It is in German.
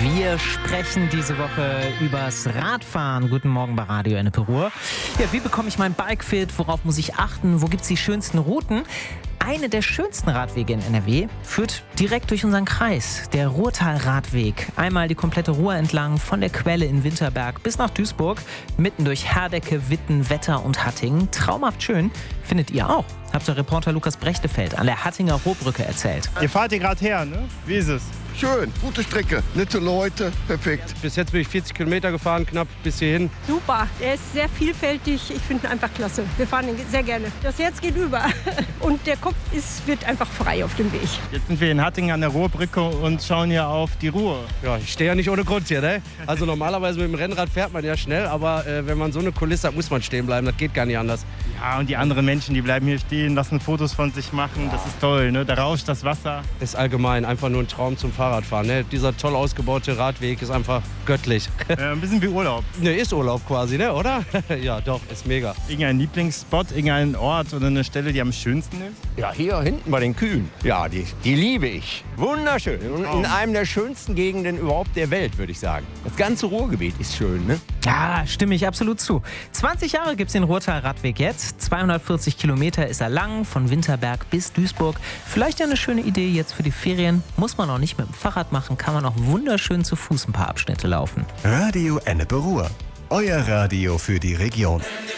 Wir sprechen diese Woche übers Radfahren. Guten Morgen bei Radio Ennepe Ruhr. Ja, wie bekomme ich mein Bike fit? Worauf muss ich achten? Wo gibt es die schönsten Routen? Eine der schönsten Radwege in NRW führt direkt durch unseren Kreis, der Ruhrtal-Radweg. Einmal die komplette Ruhr entlang, von der Quelle in Winterberg bis nach Duisburg, mitten durch Herdecke, Witten, Wetter und Hattingen. Traumhaft schön, findet ihr auch. Habt der Reporter Lukas Brechtefeld an der Hattinger Rohrbrücke erzählt. Ihr fahrt hier gerade her, ne? Wie ist es? Schön, gute Strecke, nette Leute, perfekt. Bis jetzt bin ich 40 Kilometer gefahren, knapp bis hierhin. Super, er ist sehr vielfältig. Ich finde ihn einfach klasse. Wir fahren ihn sehr gerne. Das Herz geht über und der Kopf wird einfach frei auf dem Weg. Jetzt sind wir in Hattingen an der Rohrbrücke und schauen hier auf die Ruhr. Ja, ich stehe ja nicht ohne Grund hier, ne? Also normalerweise mit dem Rennrad fährt man ja schnell, aber wenn man so eine Kulisse hat, muss man stehen bleiben. Das geht gar nicht anders. Ja, und die anderen Menschen, die bleiben hier stehen, lassen Fotos von sich machen. Das ist toll, ne? Da rauscht das Wasser. Ist allgemein einfach nur ein Traum zum Fahrradfahren, ne? Dieser toll ausgebaute Radweg ist einfach göttlich. Ein bisschen wie Urlaub. Ne, ist Urlaub quasi, ne? Oder? Ja, doch, ist mega. Irgendein Lieblingsspot, irgendein Ort oder eine Stelle, die am schönsten ist? Ja, hier hinten bei den Kühen. Ja, die liebe ich. Wunderschön. Und in einem der schönsten Gegenden überhaupt der Welt, würde ich sagen. Das ganze Ruhrgebiet ist schön, ne? Ja, stimme ich absolut zu. 20 Jahre gibt es den Ruhrtal-Radweg jetzt. 240 Kilometer ist er lang, von Winterberg bis Duisburg. Vielleicht ja eine schöne Idee jetzt für die Ferien. Muss man auch nicht mit dem Fahrrad machen, kann man auch wunderschön zu Fuß ein paar Abschnitte laufen. Radio Ennepe Ruhr. Euer Radio für die Region.